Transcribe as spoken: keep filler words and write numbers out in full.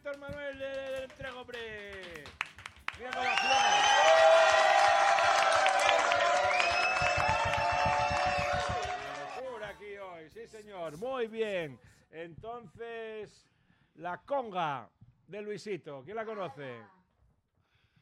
Víctor Manuel del Entrego, hombre. Mira con las flores. Por aquí hoy, sí señor. Muy bien. Entonces, la conga de Luisito. ¿Quién la conoce?